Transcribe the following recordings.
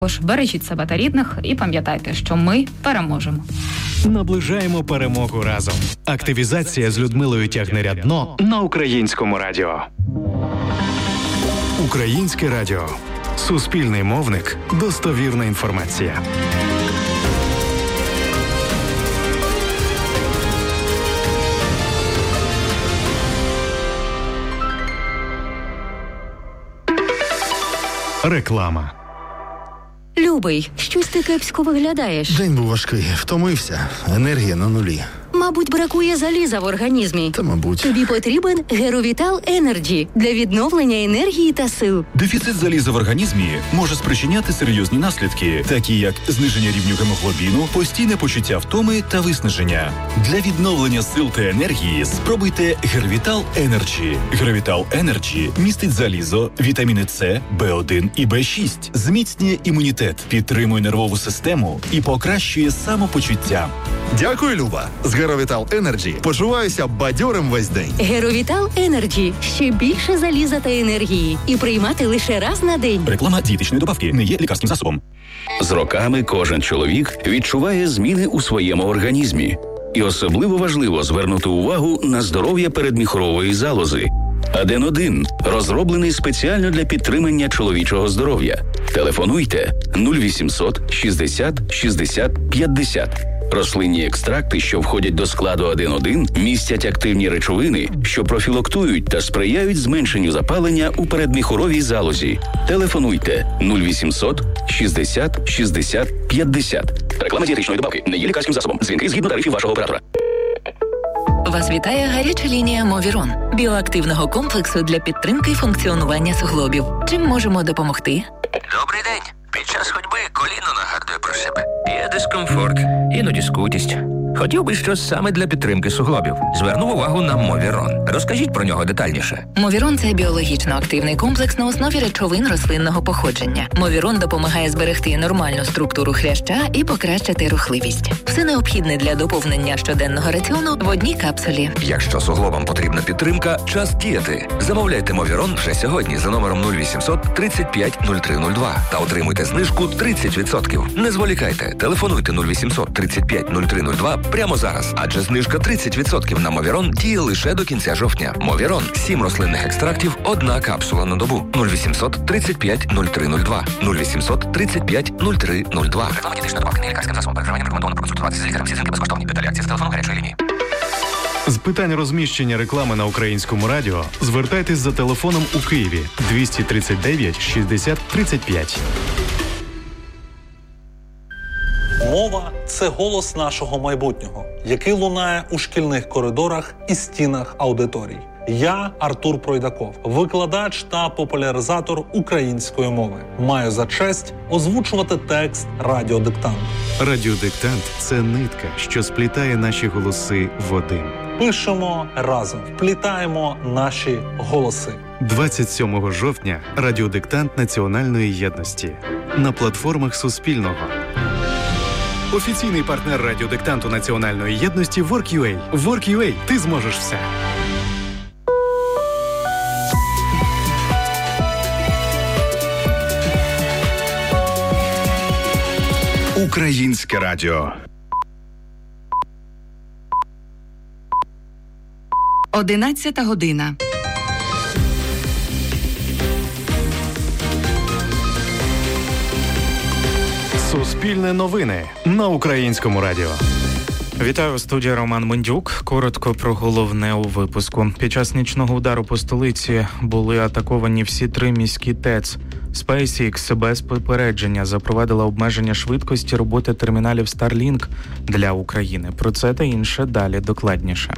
Тож бережіть себе та рідних і пам'ятайте, що ми переможемо. Наближаємо перемогу разом. Активізація з Людмилою Тягнерядно на Українському радіо. Українське радіо. Суспільний мовник. Достовірна інформація. Реклама. Любий, щось ти кепсько виглядаєш. День був важкий, втомився, енергія на нулі. Мабуть, бракує заліза в організмі. Та, мабуть. Тобі потрібен Геровітал Енерджі для відновлення енергії та сил. Дефіцит заліза в організмі може спричиняти серйозні наслідки, такі як зниження рівню гемоглобіну, постійне почуття втоми та виснаження. Для відновлення сил та енергії спробуйте Геровітал Енерджі. Геровітал Енерджі містить залізо, вітаміни С, В1 і В6, зміцнює імунітет, підтримує нервову систему і покращує самопочуття. Дякую, Люба. З Геровітал Енерджі почуваюся бадьорим весь день. Геровітал Енерджі. Ще більше заліза та енергії. І приймати лише раз на день. Реклама дієтичної добавки не є лікарським засобом. З роками кожен чоловік відчуває зміни у своєму організмі. І особливо важливо звернути увагу на здоров'я передміхорової залози. Аден-1 розроблений спеціально для підтримання чоловічого здоров'я. Телефонуйте 0800 60 60 50. Рослинні екстракти, що входять до складу Аден-1, містять активні речовини, що профілактують та сприяють зменшенню запалення у передміхоровій залозі. Телефонуйте 0800 60 60 50. Реклама дієтичної добавки не є лікарським засобом. Дзвінки згідно тарифів вашого оператора. Вас вітає гаряча лінія Мовірон – біоактивного комплексу для підтримки функціонування суглобів. Чим можемо допомогти? Добрий день. Під час ходьби коліно нагадує про себе. Є дискомфорт, іноді скутість. Хотів би щось саме для підтримки суглобів. Звернув увагу на Мовірон. Розкажіть про нього детальніше. Мовірон – це біологічно активний комплекс на основі речовин рослинного походження. Мовірон допомагає зберегти нормальну структуру хряща і покращити рухливість. Все необхідне для доповнення щоденного раціону в одній капсулі. Якщо суглобам потрібна підтримка, час діяти. Замовляйте Мовірон вже сьогодні за номером 0800 35 0302 та отримуйте знижку 30%. Не зволікайте. Телефонуйте 0800 35 0302 прямо зараз, адже знижка 30% на Мовірон діє лише до кінця жовтня. Мовірон – 7 рослинних екстрактів, 1 капсула на добу. 0800 35 0302. 0800 35 0302. Реклама дієтичної добавки не є лікарським засобом. Переживання рекомендовано проконсультуватися з лікарем. Всі дзвінки безкоштовні. Деталі акції з телефону гарячої лінії. З питань розміщення реклами на Українському радіо звертайтесь за телефоном у Києві 239 60 35. Мова – це голос нашого майбутнього, який лунає у шкільних коридорах і стінах аудиторій. Я Артур Пройдаков, викладач та популяризатор української мови. Маю за честь озвучувати текст радіодиктанту. Радіодиктант – це нитка, що сплітає наші голоси в один. Пишемо разом, вплітаємо наші голоси. 27 жовтня – радіодиктант Національної єдності. На платформах Суспільного. Офіційний партнер радіодиктанту Національної єдності Work.ua. Work.ua. Ти зможеш все. Українське радіо. 11 година. Суспільне новини на Українському радіо. Вітаю, студія Роман Мендюк. Коротко про головне у випуску. Під час нічного удару по столиці були атаковані всі 3 міські ТЕЦ. SpaceX без попередження запровадила обмеження швидкості роботи терміналів Starlink для України. Про це та інше далі докладніше.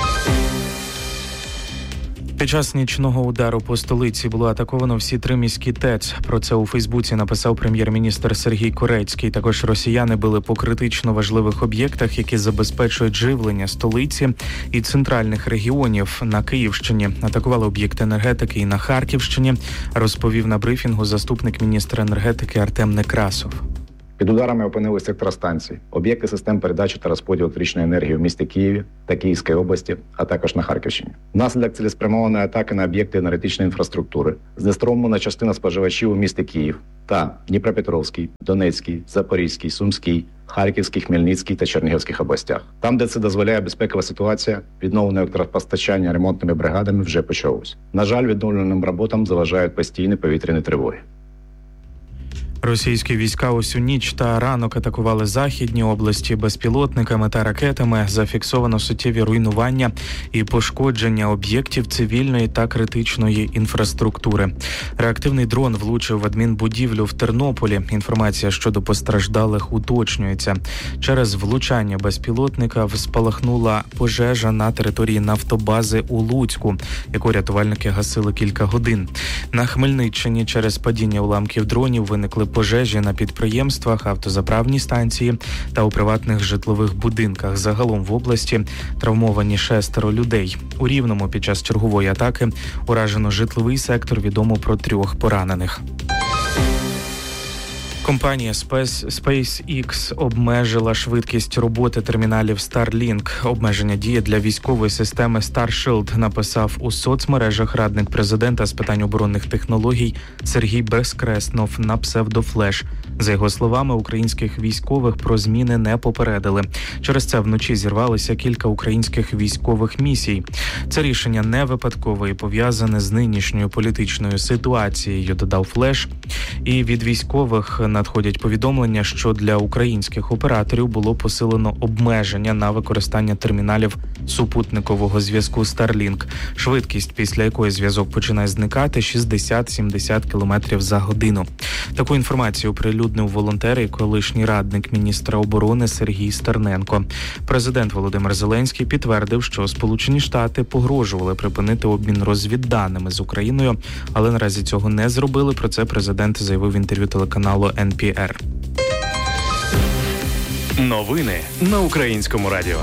Під час нічного удару по столиці було атаковано всі 3 міські ТЕЦ. Про це у Фейсбуці написав прем'єр-міністр Сергій Корецький. Також росіяни били по критично важливих об'єктах, які забезпечують живлення столиці і центральних регіонів. На Київщині атакували об'єкти енергетики і на Харківщині, розповів на брифінгу заступник міністра енергетики Артем Некрасов. Під ударами опинилися електростанції, об'єкти систем передачі та розподілу електричної енергії в місті Києві та Київській області, а також на Харківщині. Внаслідок цілеспрямованої атаки на об'єкти енергетичної інфраструктури знеструмлена частина споживачів у місті Київ та Дніпропетровській, Донецькій, Запорізькій, Сумській, Харківській, Хмельницькій та Чернігівській областях. Там, де це дозволяє безпекова ситуація, відновлення електропостачання ремонтними бригадами вже почалось. На жаль, відновленим роботам заважають постійні повітряні тривоги. Російські війська усю ніч та ранок атакували західні області безпілотниками та ракетами. Зафіксовано суттєві руйнування і пошкодження об'єктів цивільної та критичної інфраструктури. Реактивний дрон влучив в адмінбудівлю в Тернополі. Інформація щодо постраждалих уточнюється. Через влучання безпілотника спалахнула пожежа на території нафтобази у Луцьку, яку рятувальники гасили кілька годин. На Хмельниччині через падіння уламків дронів виникли пожежі на підприємствах, автозаправній станції та у приватних житлових будинках. Загалом в області травмовані 6 людей. У Рівному під час чергової атаки уражено житловий сектор, відомо про 3 поранених. Компанія SpaceX обмежила швидкість роботи терміналів Starlink. Обмеження діє для військової системи Starshield, написав у соцмережах радник президента з питань оборонних технологій Сергій Безкреснов на псевдофлеш. За його словами, українських військових про зміни не попередили. Через це вночі зірвалися кілька українських військових місій. Це рішення не випадкове і пов'язане з нинішньою політичною ситуацією, додав Флеш. І від військових надходять повідомлення, що для українських операторів було посилено обмеження на використання терміналів супутникового зв'язку Starlink. Швидкість, після якої зв'язок починає зникати, 60-70 км за годину. Таку інформацію оприлюднив волонтер і колишній радник міністра оборони Сергій Стерненко. Президент Володимир Зеленський підтвердив, що Сполучені Штати погрожували припинити обмін розвідданими з Україною, але наразі цього не зробили. Про це президент заявив в інтерв'ю телеканалу NPR. Новини на Українському радіо.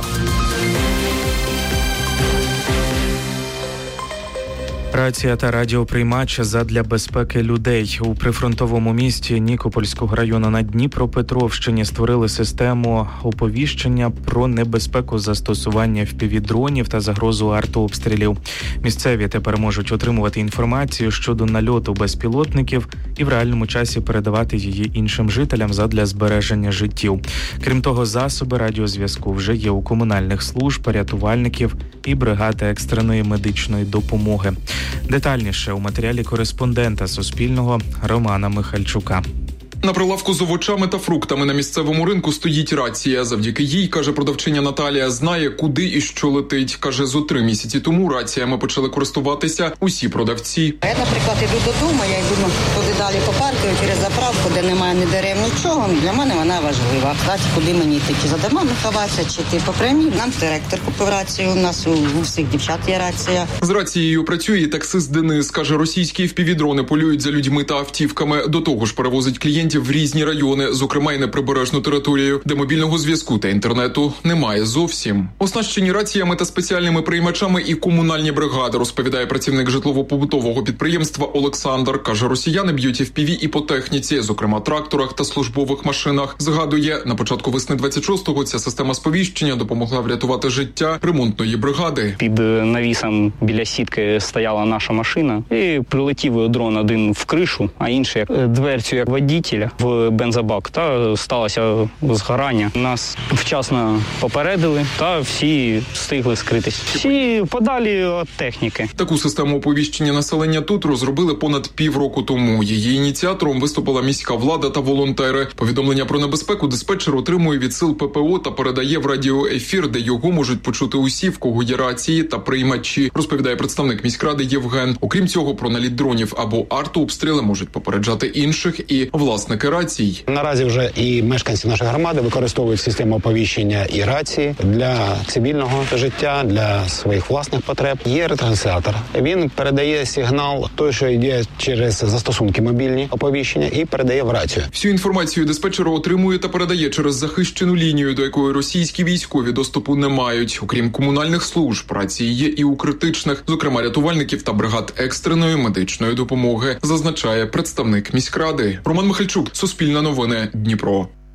Рація та радіоприймач задля безпеки людей. У прифронтовому місті Нікопольського району на Дніпропетровщині створили систему оповіщення про небезпеку застосування FPV-дронів та загрозу артобстрілів. Місцеві тепер можуть отримувати інформацію щодо нальоту безпілотників і в реальному часі передавати її іншим жителям задля збереження життів. Крім того, засоби радіозв'язку вже є у комунальних служб, рятувальників і бригади екстреної медичної допомоги. Детальніше у матеріалі кореспондента Суспільного Романа Михальчука. На прилавку з овочами та фруктами на місцевому ринку стоїть рація. Завдяки їй, каже продавчиня Наталія, знає, куди і що летить. Каже, зо 3 місяці тому раціями почали користуватися усі продавці. Я, наприклад, йду додому, я йду туди далі по парку, через заправку, де немає ні дерев, нічого. Для мене вона важлива. Кстати, куди мені йти? Чи за домами ховатися, чи ти по прямій? Нам директор купив рацію, у нас у всіх дівчат є рація. З рацією працює і таксист Денис. Каже, російські FPV-дрони полюють за людьми та автівками. До того ж перевозить клієнтів в різні райони, зокрема й на прибережну територію, де мобільного зв'язку та інтернету немає зовсім. Оснащені раціями та спеціальними приймачами і комунальні бригади, розповідає працівник житлово-побутового підприємства Олександр. Каже, росіяни б'ють FPV і по техніці, зокрема тракторах та службових машинах. Згадує, на початку весни 26-го ця система сповіщення допомогла врятувати життя ремонтної бригади. Під навісом біля сітки стояла наша машина і прилетів дрон один в кришу, а інший дверцю як водителя в бензобак, та сталося згорання. Нас вчасно попередили, та всі встигли скритись. Всі подалі від техніки. Таку систему оповіщення населення тут розробили понад півроку тому. Її ініціатором виступила міська влада та волонтери. Повідомлення про небезпеку диспетчер отримує від сил ППО та передає в радіоефір, де його можуть почути усі, в кого є рації та приймачі, розповідає представник міськради Євген. Окрім цього, про наліт дронів або артобстріли можуть попереджати інших і власники рацій. Наразі вже і мешканці нашої громади використовують систему оповіщення і рації для цивільного життя, для своїх власних потреб. Є ретранслятор. Він передає сигнал, той, що йде через застосунки мобільні оповіщення, і передає в рацію. Всю інформацію диспетчер отримує та передає через захищену лінію, до якої російські військові доступу не мають. Окрім комунальних служб, рації є і у критичних, зокрема рятувальників та бригад екстреної медичної допомоги, зазначає представник міськради. Роман Михальчук, Суспільне новини, Дніпро.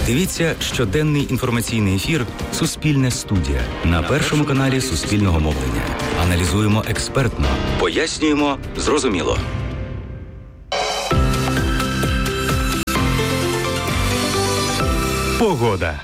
Дивіться щоденний інформаційний ефір «Суспільне студія» на Першому каналі Суспільного мовлення. Аналізуємо експертно, пояснюємо зрозуміло. Погода.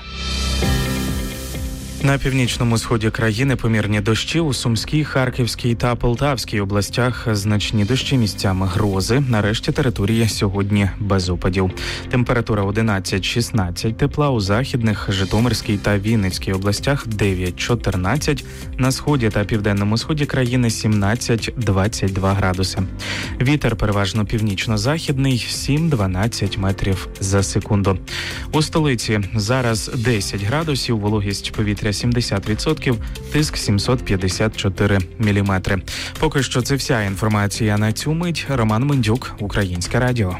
На північному сході країни помірні дощі, у Сумській, Харківській та Полтавській областях значні дощі, місцями грози. На решті території сьогодні без опадів. Температура 11-16 тепла, у західних, Житомирській та Вінницькій областях 9-14, на сході та південному сході країни 17-22 градуси. Вітер переважно північно-західний 7-12 метрів за секунду. У столиці зараз 10 градусів, вологість повітря 70%, тиск 754 міліметри. Поки що це вся інформація на цю мить. Роман Мендюк, Українське радіо.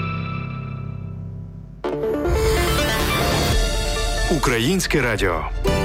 Українське радіо.